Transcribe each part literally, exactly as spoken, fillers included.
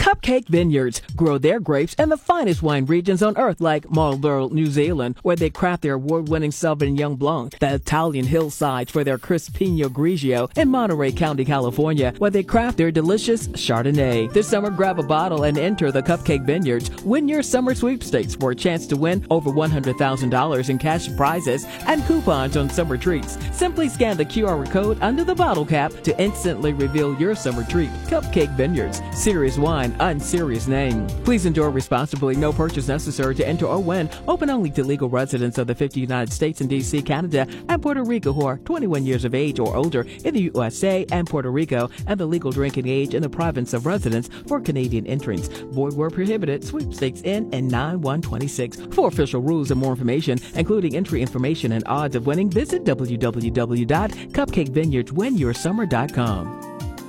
Cupcake Vineyards grow their grapes in the finest wine regions on earth like Marlborough, New Zealand, where they craft their award-winning Sauvignon Blanc, the Italian hillsides for their crisp Pinot Grigio, and Monterey County, California, where they craft their delicious Chardonnay. This summer, grab a bottle and enter the Cupcake Vineyards. Win your summer sweepstakes for a chance to win over one hundred thousand dollars in cash prizes and coupons on summer treats. Simply scan the Q R code under the bottle cap to instantly reveal your summer treat. Cupcake Vineyards. Serious wine, unserious name. Please enjoy responsibly. No purchase necessary to enter or win. Open only to legal residents of the fifty United States and D C, Canada, and Puerto Rico who are twenty-one years of age or older in the U S A and Puerto Rico, and the legal drinking age in the province of residence for Canadian entrants. Void where prohibited. Sweepstakes in and nine one twenty-six. For official rules and more information, including entry information and odds of winning, visit w w w dot cupcake vineyards win your summer dot com.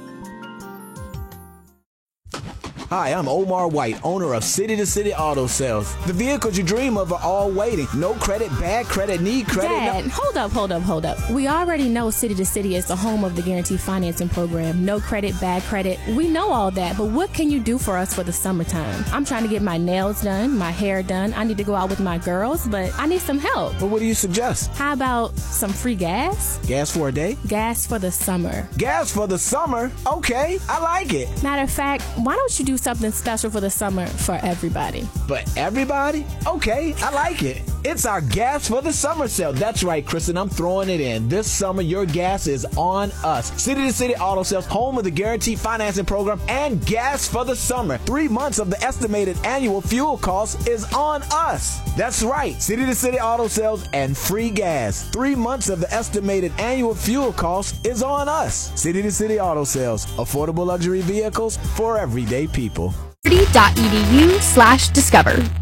Hi, I'm Omar White, owner of City to City Auto Sales. The vehicles you dream of are all waiting. No credit, bad credit, need credit. Dad, no- hold up, hold up, hold up. We already know City to City is the home of the Guaranteed Financing Program. No credit, bad credit. We know all that, but what can you do for us for the summertime? I'm trying to get my nails done, my hair done. I need to go out with my girls, but I need some help. Well, what do you suggest? How about some free gas? Gas for a day? Gas for the summer. Gas for the summer? Okay, I like it. Matter of fact, why don't you do something special for the summer for everybody? But everybody? Okay, I like it. It's our Gas for the Summer sale. That's right, Kristen, I'm throwing it in. This summer, your gas is on us. City to City Auto Sales, home of the Guaranteed Financing Program, and Gas for the Summer. Three months of the estimated annual fuel cost is on us. That's right, City to City Auto Sales and free gas. Three months of the estimated annual fuel cost is on us. City to City Auto Sales, affordable luxury vehicles for everyday people. dot e d u slash discover.